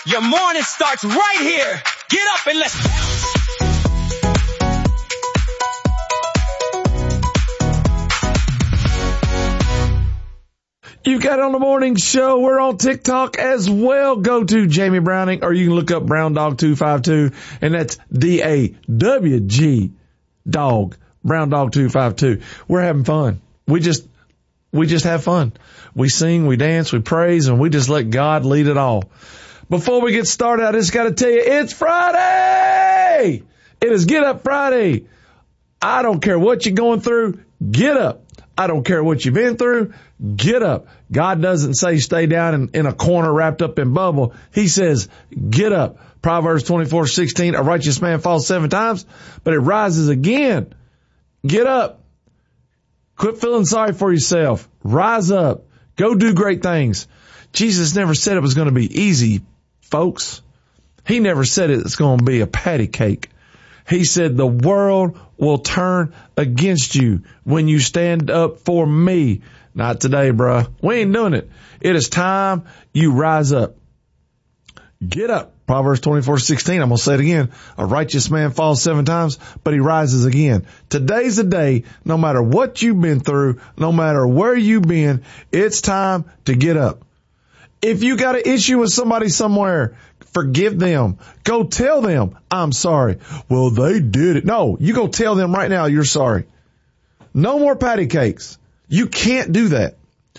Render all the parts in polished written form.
Your morning starts right here. Get up and let's bounce. You've got it on the morning show. We're on TikTok as well. Go to Jamie Browning, or you can look up Brown Dog 252, and that's DAWG Dog, Brown Dog 252. We're having fun. We just have fun. We sing, we dance, we praise, and we just let God lead it all. Before we get started, I just got to tell you, it's Friday. It is Get Up Friday. I don't care what you're going through. Get up. I don't care what you've been through. Get up. God doesn't say stay down in a corner wrapped up in bubble. He says, get up. Proverbs 24:16, a righteous man falls 7 times, but it rises again. Get up. Quit feeling sorry for yourself. Rise up. Go do great things. Jesus never said it was going to be easy, folks. He never said it's going to be a patty cake. He said the world will turn against you when you stand up for me. Not today, bruh. We ain't doing it. It is time you rise up. Get up. Proverbs 24:16. I'm going to say it again. A righteous man falls 7 times, but he rises again. Today's the day. No matter what you've been through, no matter where you've been, it's time to get up. If you got an issue with somebody somewhere, forgive them. Go tell them, I'm sorry. Well, they did it. No, you go tell them right now you're sorry. No more patty cakes. You can't do that.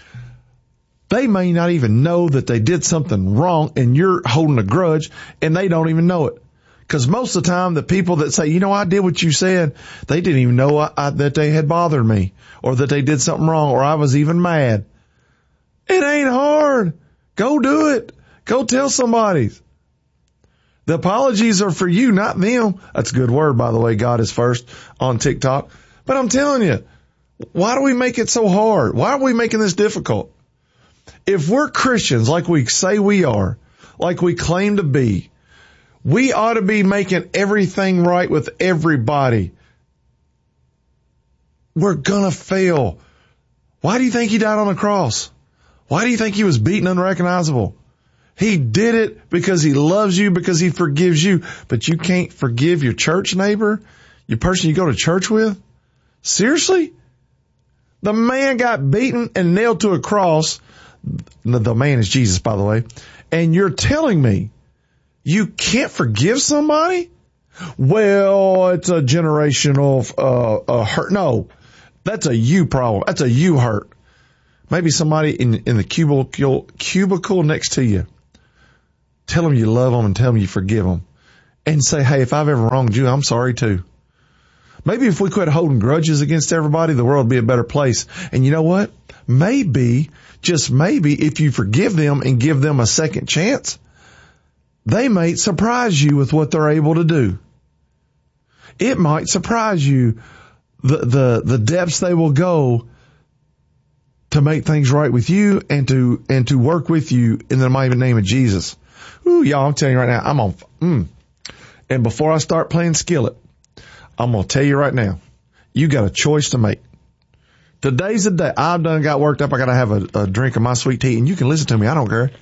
They may not even know that they did something wrong and you're holding a grudge and they don't even know it. Because most of the time, the people that say, you know, I did what you said, they didn't even know that they had bothered me or that they did something wrong or I was even mad. It ain't hard. Go do it. Go tell somebody. The apologies are for you, not them. That's a good word, by the way. God is first on TikTok. But I'm telling you, why do we make it so hard? Why are we making this difficult? If we're Christians like we say we are, like we claim to be, we ought to be making everything right with everybody. We're gonna fail. Why do you think he died on the cross? Why do you think he was beaten unrecognizable? He did it because he loves you, because he forgives you. But you can't forgive your church neighbor, your person you go to church with? Seriously? The man got beaten and nailed to a cross. The man is Jesus, by the way. And you're telling me you can't forgive somebody? Well, it's a generational hurt. No, that's a you problem. That's a you hurt. Maybe somebody in the cubicle next to you. Tell them you love them and tell them you forgive them. And say, hey, if I've ever wronged you, I'm sorry too. Maybe if we quit holding grudges against everybody, the world would be a better place. And you know what? Maybe, just maybe, if you forgive them and give them a second chance, they might surprise you with what they're able to do. It might surprise you the depths they will go to make things right with you and to work with you in the mighty name of Jesus. Ooh, y'all, I'm telling you right now, I'm on. And before I start playing Skillet, I'm going to tell you right now, you got a choice to make. Today's the day. I've done got worked up. I got to have a drink of my sweet tea, and you can listen to me. I don't care.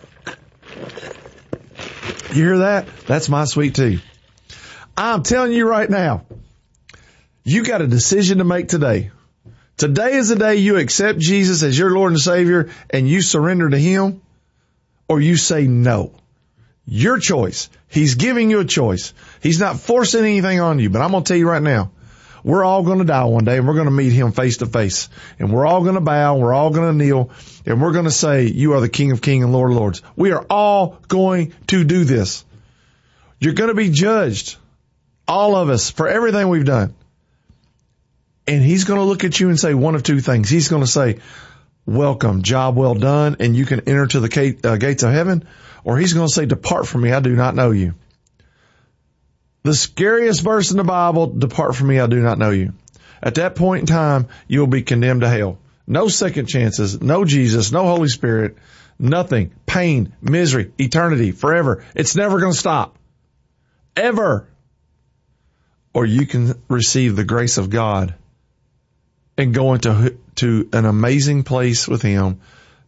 You hear that? That's my sweet tea. I'm telling you right now, you got a decision to make today. Today is the day you accept Jesus as your Lord and Savior and you surrender to him, or you say no. Your choice. He's giving you a choice. He's not forcing anything on you, but I'm going to tell you right now, we're all going to die one day and we're going to meet him face to face. And we're all going to bow and we're all going to kneel and we're going to say, you are the King of Kings and Lord of Lords. We are all going to do this. You're going to be judged, all of us, for everything we've done. And he's going to look at you and say one of two things. He's going to say, welcome, job well done, and you can enter to the gates of heaven. Or he's going to say, depart from me, I do not know you. The scariest verse in the Bible, depart from me, I do not know you. At that point in time, you'll be condemned to hell. No second chances, no Jesus, no Holy Spirit, nothing. Pain, misery, eternity, forever. It's never going to stop. Ever. Or you can receive the grace of God and go into an amazing place with him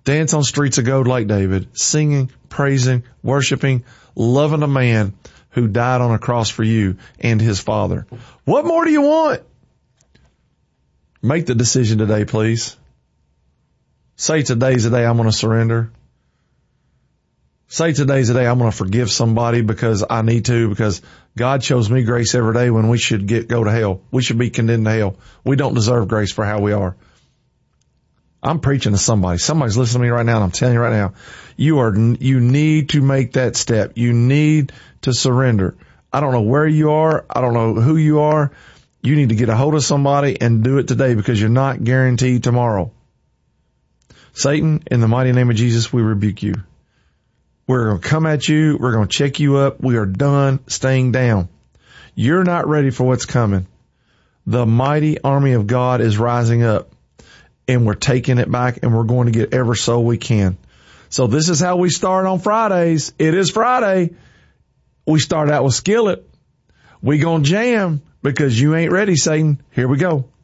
Dance on streets of gold like David, singing, praising, worshiping, loving a man who died on a cross for you and his Father. What more do you want? Make the decision today, please. Say today's the day I'm going to surrender. Say today's the day I'm going to forgive somebody because I need to, because God shows me grace every day when we should go to hell. We should be condemned to hell. We don't deserve grace for how we are. I'm preaching to somebody. Somebody's listening to me right now, and I'm telling you right now, you need to make that step. You need to surrender. I don't know where you are. I don't know who you are. You need to get a hold of somebody and do it today, because you're not guaranteed tomorrow. Satan, in the mighty name of Jesus, we rebuke you. We're going to come at you. We're going to check you up. We are done staying down. You're not ready for what's coming. The mighty army of God is rising up, and we're taking it back, and we're going to get every soul we can. So this is how we start on Fridays. It is Friday. We start out with Skillet. We going to jam because you ain't ready, Satan. Here we go.